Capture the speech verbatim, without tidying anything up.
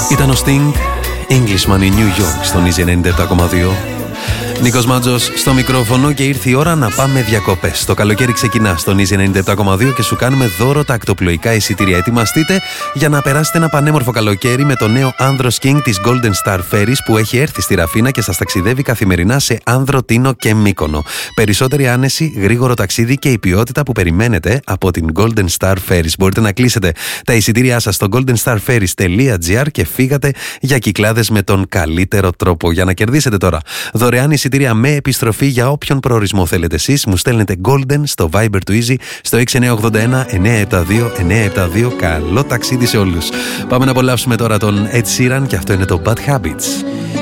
Ήταν ο Sting, Englishman in New York, στον Easy ενενήντα επτά κόμμα δύο. Νίκος Μάτζος στο μικρόφωνο και ήρθε η ώρα να πάμε διακοπές. Το καλοκαίρι ξεκινά στον Easy ενενήντα επτά κόμμα δύο και σου κάνουμε δώρο τα ακτοπλοϊκά εισιτήρια. Ετοιμαστείτε για να περάσετε ένα πανέμορφο καλοκαίρι με το νέο Άνδρος King της Golden Star Ferries που έχει έρθει στη Ραφίνα και σας ταξιδεύει καθημερινά σε Άνδρο, Τίνο και Μύκονο. Περισσότερη άνεση, γρήγορο ταξίδι και η ποιότητα που περιμένετε από την Golden Star Ferries. Μπορείτε να κλείσετε τα εισιτήριά σας στο golden star ferries τελεία gr και φύγατε για Κυκλάδες με τον καλύτερο τρόπο. Για να κερδίσετε τώρα δωρεάν εισιτήρια με επιστροφή για όποιον προορισμό θέλετε εσείς, μου στέλνετε Golden στο Viber του Easy στο έξι εννιά οκτώ ένα εννιά επτά δύο εννιά επτά δύο. Καλό ταξίδι σε όλους. Πάμε να απολαύσουμε τώρα τον Ed Sheeran και αυτό είναι το Bad Habits.